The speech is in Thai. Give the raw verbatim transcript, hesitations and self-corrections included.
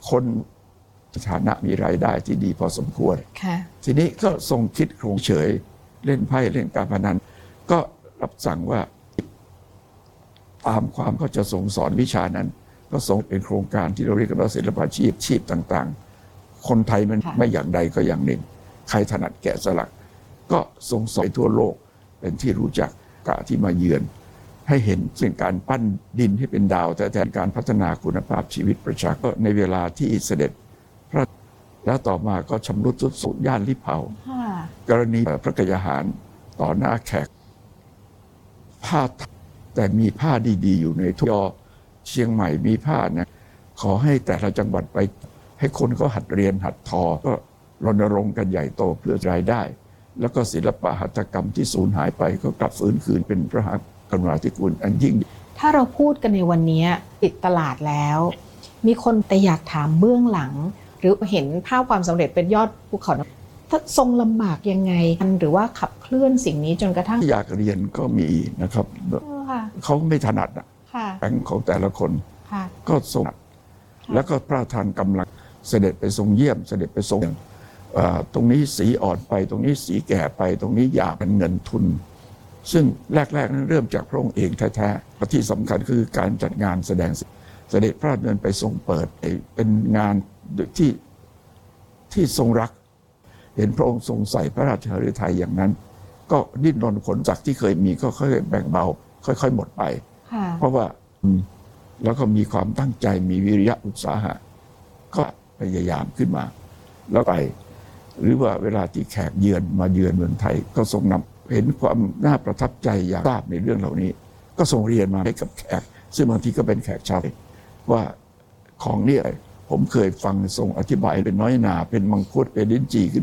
คนฐานะมีรายได้ที่ดีพอสมควรทีนี้ก็ทรงคิดโครงเฉยเล่นไพ่เล่นการพนันก็รับสั่งว่าตามความก็จะทรงสอนวิชานั้นก็ทรงเป็นโครงการที่เราเรียกว่าศิลปาชีพชีพต่างๆคนไทยมันไม่อย่างใดก็อย่างหนึ่งใครถนัดแกะสลักก็ทรงสอนทั่วโลกเป็นที่รู้จักกะที่มาเยือนให้เห็นเป็นการปั้นดินให้เป็นดาวแต่แทนการพัฒนาคุณภาพชีวิตประชาชนในเวลาที่เสด็จพระแล้วต่อมาก็ชำรุดทรุดโทรมย่านลิเผากรณีพระกยาหารต่อหน้าแขกผ้าแต่มีผ้าดีๆอยู่ในทุกยอเชียงใหม่มีผ้าเนี่ยขอให้แต่ละจังหวัดไปให้คนก็หัดเรียนหัดทอก็รณรงค์กันใหญ่โตเพื่อรายได้แล้วก็ศิลปะหัตถกรรมที่สูญหายไปก็กลับฟื้นคืนเป็นพระมหากรุณาธิคุณอันยิ่งถ้าเราพูดกันในวันนี้ปิดตลาดแล้วมีคนแต่อยากถามเบื้องหลังหรือเห็นภาพความสำเร็จเป็นยอดภูเขาถ้าทรงลำบากยังไงหรือว่าขับเคลื่อนสิ่งนี้จนกระทั่งอยากเรียนก็มีนะครับเขาไม่ถนัดแรงของแต่ละคนก็ทรงแล้วก็พระทานกำลังเสด็จไปทรงเยี่ยมเสด็จไปทรงตรงนี้สีอ่อนไปตรงนี้สีแก่ไปตรงนี้อยากเป็นเงินทุนซึ่งแรกๆนั้นเริ่มจากพระองค์เองแท้ๆที่สำคัญคือการจัดงานแสดงเสด็จพระราชดำเนินไปทรงเปิดเป็นงานที่ที่ทรงรักเห็นพระองค์ทรงใส่พระราชฤทัยอย่างนั้นก็ดิ้นรนขนจากที่เคยมีก็ค่อยแบ่งเบาค่อยๆหมดไปเพราะว่าแล้วก็มีความตั้งใจมีวิริยะอุตสาหะก็พยายามขึ้นมาแล้วไปหรือว่าเวลาที่แขกเยือนมาเยือนเมืองไทยก็ทรงนำเห็นความน่าประทับใจอยากทราบในเรื่องเหล่านี้ก็ทรงเรียนมาให้กับแขกซึ่งบางทีก็เป็นแขกชาวว่าของนี่ผมเคยฟังทรงอธิบายเป็นน้อยหนาเป็นมังคุดเป็นลิ้นจี่ขึ้น